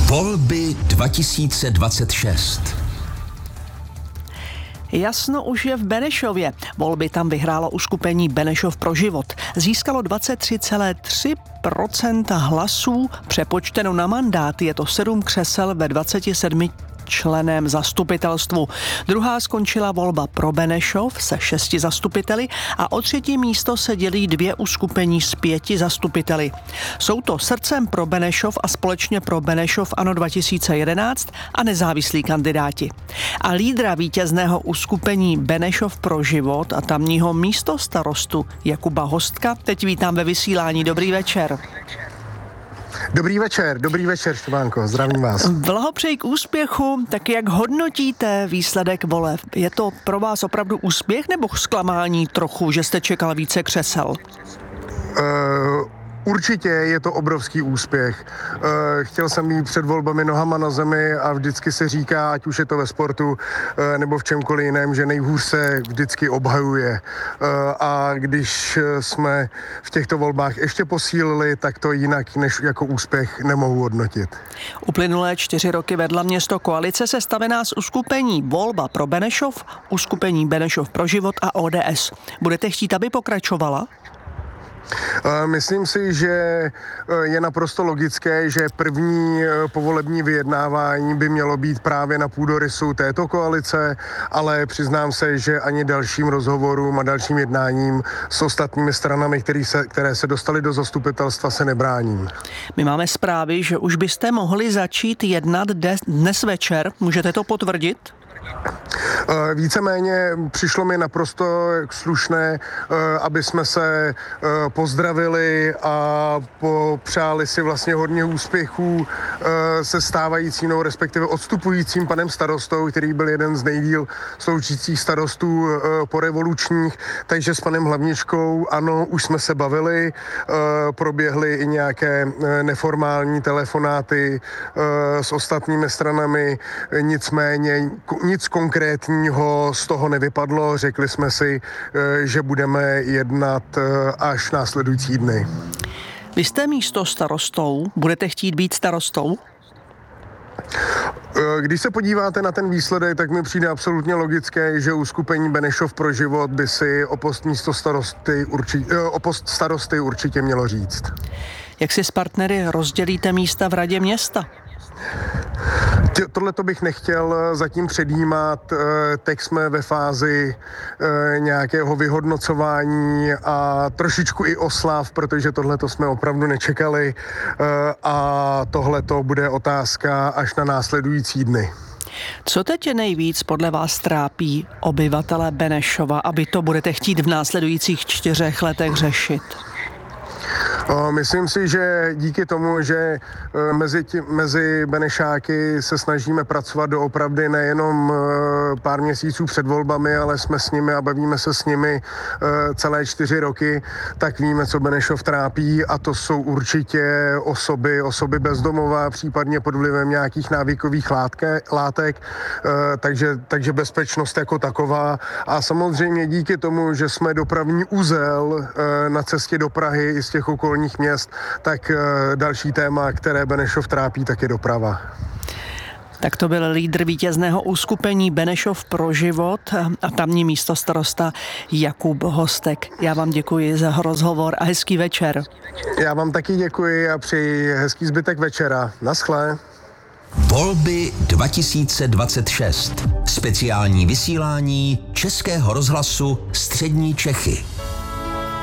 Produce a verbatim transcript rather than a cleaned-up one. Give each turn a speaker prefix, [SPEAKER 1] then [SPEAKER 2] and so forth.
[SPEAKER 1] Volby dva tisíce dvacet šest.
[SPEAKER 2] Jasno už je v Benešově. Volby tam vyhrálo uskupení Benešov pro život. Získalo dvacet tři celá tři procenta hlasů, přepočteno na mandát je to sedm křesel ve dvaceti sedmi členém zastupitelstvu. Druhá skončila volba pro Benešov se šesti zastupiteli a o třetí místo se dělí dvě uskupení s pěti zastupiteli. Jsou to Srdcem pro Benešov a Společně pro Benešov ANO dva tisíce jedenáct a nezávislí kandidáti. A lídra vítězného uskupení Benešov pro život a tamního místostarostu Jakuba Hostka teď vítám ve vysílání. Dobrý večer.
[SPEAKER 3] Dobrý večer, dobrý večer, Štěpánko, zdravím vás.
[SPEAKER 2] Blahopřeji k úspěchu, tak jak hodnotíte výsledek voleb? Je to pro vás opravdu úspěch nebo zklamání trochu, že jste čekal více křesel?
[SPEAKER 3] Uh... Určitě je to obrovský úspěch. Chtěl jsem být před volbami nohama na zemi a vždycky se říká, ať už je to ve sportu nebo v čemkoliv jiném, že nejhůř se vždycky obhajuje. A když jsme v těchto volbách ještě posílili, tak to jinak než jako úspěch nemohu hodnotit.
[SPEAKER 2] Uplynulé čtyři roky vedla město koalice sestavená z uskupení Volba pro Benešov, uskupení Benešov pro život a O D S. Budete chtít, aby pokračovala?
[SPEAKER 3] Myslím si, že je naprosto logické, že první povolební vyjednávání by mělo být právě na půdorysu této koalice, ale přiznám se, že ani dalším rozhovorům a dalším jednáním s ostatními stranami, které se, které se dostaly do zastupitelstva, se nebráním.
[SPEAKER 2] My máme zprávy, že už byste mohli začít jednat dnes večer. Můžete to potvrdit?
[SPEAKER 3] Víceméně přišlo mi naprosto slušné, aby jsme se pozdravili a popřáli si vlastně hodně úspěchů se stávajícím, no, respektive odstupujícím panem starostou, který byl jeden z nejdýl sloužících starostů porevolučních, takže s panem Hlavničkou, ano, už jsme se bavili, proběhly i nějaké neformální telefonáty s ostatními stranami, nicméně nic konkrétního z toho nevypadlo. Řekli jsme si, že budeme jednat až následující dny.
[SPEAKER 2] Vy jste místo starostou, budete chtít být starostou?
[SPEAKER 3] Když se podíváte na ten výsledek, tak mi přijde absolutně logické, že uskupení Benešov pro život by si o post místo starosty určitě, o post starosty určitě mělo říct.
[SPEAKER 2] Jak si s partnery rozdělíte místa v radě města?
[SPEAKER 3] Tohle to bych nechtěl zatím předjímat, teď jsme ve fázi nějakého vyhodnocování a trošičku i oslav, protože tohle to jsme opravdu nečekali a tohle to bude otázka až na následující dny.
[SPEAKER 2] Co teď je nejvíc podle vás trápí obyvatele Benešova, aby to budete chtít v následujících čtyřech letech řešit?
[SPEAKER 3] Myslím si, že díky tomu, že mezi, tí, mezi Benešáky se snažíme pracovat doopravdy nejenom pár měsíců před volbami, ale jsme s nimi a bavíme se s nimi celé čtyři roky, tak víme, co Benešov trápí, a to jsou určitě osoby, osoby bezdomová, případně pod vlivem nějakých návykových látke, látek, takže, takže bezpečnost jako taková. A samozřejmě díky tomu, že jsme dopravní uzel na cestě do Prahy i z těch okolních měst, tak další téma, které Benešov trápí, tak je doprava.
[SPEAKER 2] Tak to byl lídr vítězného uskupení Benešov pro život a tamní místostarosta Jakub Hostek. Já vám děkuji za rozhovor a hezký večer.
[SPEAKER 3] Já vám taky děkuji a přeji hezký zbytek večera. Naschle.
[SPEAKER 1] Volby dva tisíce dvacet šest. Speciální vysílání Českého rozhlasu Střední Čechy.